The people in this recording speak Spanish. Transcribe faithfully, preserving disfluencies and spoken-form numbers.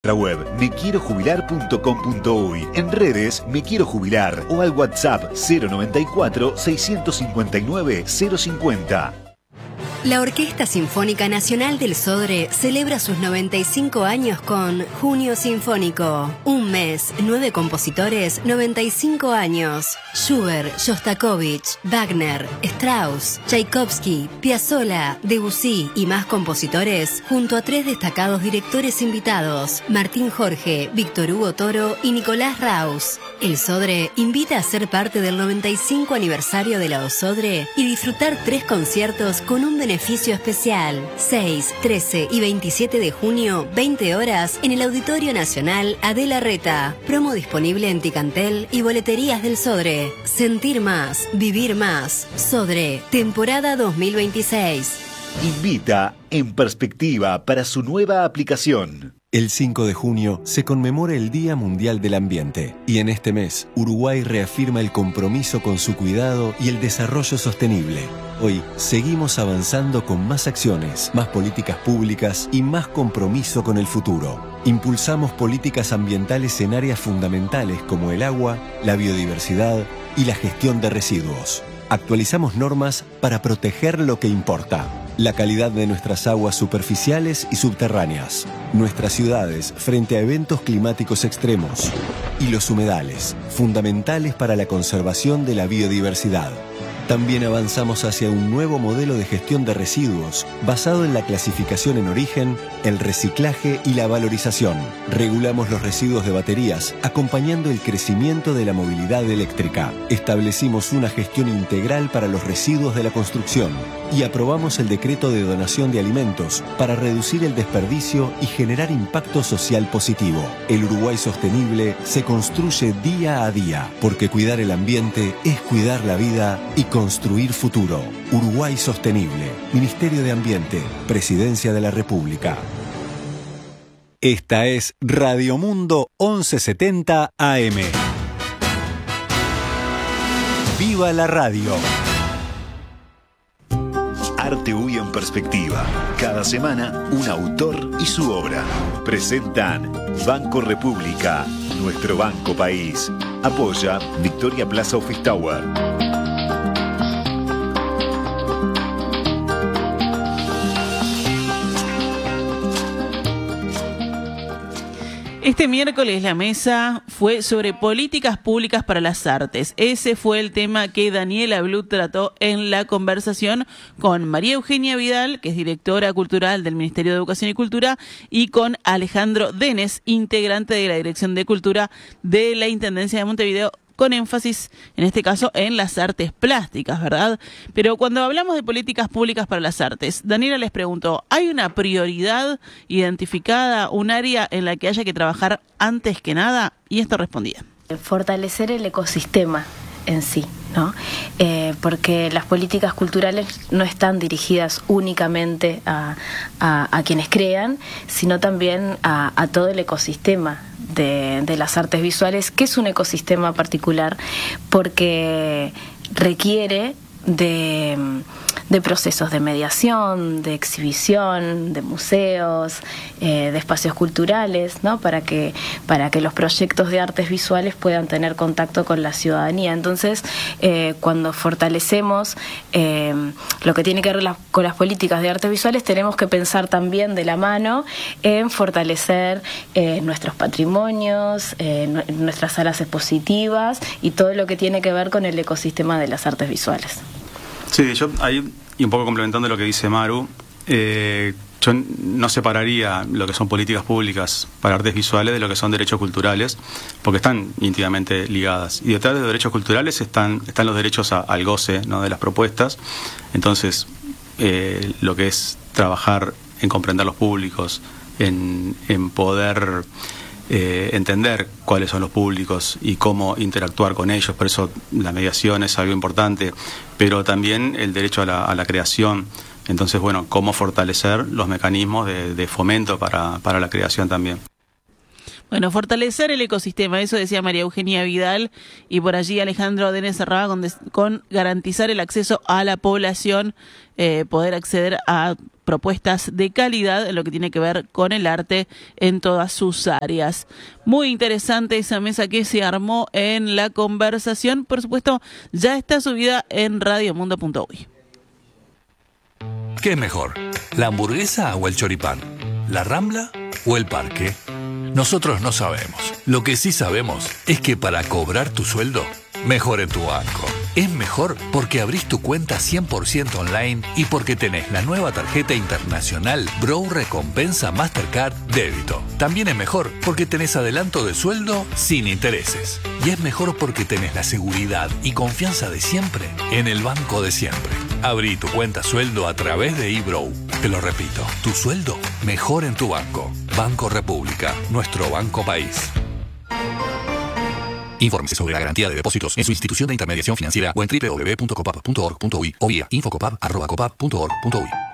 Web me quiero jubilar punto com punto uy, en redes Me Quiero Jubilar o al WhatsApp cero noventa y cuatro, seiscientos cincuenta y nueve, cero cincuenta. La Orquesta Sinfónica Nacional del Sodre celebra sus noventa y cinco años con Junio Sinfónico. Un mes, nueve compositores, noventa y cinco años. Schubert, Shostakovich, Wagner, Strauss, Tchaikovsky, Piazzolla, Debussy y más compositores, junto a tres destacados directores invitados, Martín Jorge, Víctor Hugo Toro y Nicolás Raus. El Sodre invita a ser parte del noventa y cinco aniversario de la OSodre y disfrutar tres conciertos con un beneficio especial. seis, trece y veintisiete de junio, veinte horas, en el Auditorio Nacional Adela Reta. Promo disponible en Ticantel y boleterías del Sodre. Sentir más, vivir más. Sodre, temporada dos mil veintiséis. Invita En Perspectiva para su nueva aplicación. El cinco de junio se conmemora el Día Mundial del Ambiente y en este mes Uruguay reafirma el compromiso con su cuidado y el desarrollo sostenible. Hoy seguimos avanzando con más acciones, más políticas públicas y más compromiso con el futuro. Impulsamos políticas ambientales en áreas fundamentales como el agua, la biodiversidad y la gestión de residuos. Actualizamos normas para proteger lo que importa. La calidad de nuestras aguas superficiales y subterráneas, nuestras ciudades frente a eventos climáticos extremos y los humedales, fundamentales para la conservación de la biodiversidad. También avanzamos hacia un nuevo modelo de gestión de residuos basado en la clasificación en origen, el reciclaje y la valorización. Regulamos los residuos de baterías, acompañando el crecimiento de la movilidad eléctrica. Establecimos una gestión integral para los residuos de la construcción y aprobamos el decreto de donación de alimentos para reducir el desperdicio y generar impacto social positivo. El Uruguay sostenible se construye día a día, porque cuidar el ambiente es cuidar la vida y construir futuro. Uruguay Sostenible, Ministerio de Ambiente, Presidencia de la República. Esta es Radio Mundo once setenta A M. ¡Viva la radio! Arte U Y en Perspectiva. Cada semana, un autor y su obra. Presentan Banco República, nuestro banco país. Apoya Victoria Plaza Office Tower. Este miércoles la mesa fue sobre políticas públicas para las artes. Ese fue el tema que Daniela Blut trató en la conversación con María Eugenia Vidal, que es directora cultural del Ministerio de Educación y Cultura, y con Alejandro Denes, integrante de la Dirección de Cultura de la Intendencia de Montevideo, con énfasis, en este caso, en las artes plásticas, ¿verdad? Pero cuando hablamos de políticas públicas para las artes, Daniela les preguntó, ¿hay una prioridad identificada, un área en la que haya que trabajar antes que nada? Y esto respondía. Fortalecer el ecosistema en sí, ¿no? Eh, porque las políticas culturales no están dirigidas únicamente a, a, a quienes crean, sino también a, a todo el ecosistema de, de las artes visuales, que es un ecosistema particular porque requiere de, de procesos de mediación, de exhibición, de museos, eh, de espacios culturales, ¿no? Para que, para que los proyectos de artes visuales puedan tener contacto con la ciudadanía. Entonces, eh, cuando fortalecemos eh, lo que tiene que ver la, con las políticas de artes visuales, tenemos que pensar también de la mano en fortalecer eh, nuestros patrimonios, eh, nuestras salas expositivas y todo lo que tiene que ver con el ecosistema de las artes visuales. Sí, yo ahí, y un poco complementando lo que dice Maru, eh, yo no separaría lo que son políticas públicas para artes visuales de lo que son derechos culturales, porque están íntimamente ligadas. Y detrás de los derechos culturales están, están los derechos a, al goce, ¿no?, de las propuestas. Entonces, eh, lo que es trabajar en comprender los públicos, en, en poder eh, entender cuáles son los públicos y cómo interactuar con ellos, por eso la mediación es algo importante, pero también el derecho a la, a la creación. Entonces, bueno, cómo fortalecer los mecanismos de, de fomento para, para la creación también. Bueno, fortalecer el ecosistema, eso decía María Eugenia Vidal, y por allí Alejandro Denes cerraba con, des, con garantizar el acceso a la población, eh, poder acceder a propuestas de calidad en lo que tiene que ver con el arte en todas sus áreas. Muy interesante esa mesa que se armó en la conversación. Por supuesto, ya está subida en radiomundo punto uy. ¿Qué es mejor? ¿La hamburguesa o el choripán? ¿La Rambla o el parque? Nosotros no sabemos. Lo que sí sabemos es que para cobrar tu sueldo, mejor en tu banco. Es mejor porque abrís tu cuenta cien por ciento online y porque tenés la nueva tarjeta internacional Bro Recompensa Mastercard Débito. También es mejor porque tenés adelanto de sueldo sin intereses. Y es mejor porque tenés la seguridad y confianza de siempre en el banco de siempre. Abrí tu cuenta sueldo a través de eBro. Te lo repito, tu sueldo mejor en tu banco. Banco República, nuestro banco país. Infórmese sobre la garantía de depósitos en su institución de intermediación financiera o en doble u doble u doble u punto copap punto org punto uy o vía infocopap arroba copap punto org punto uy.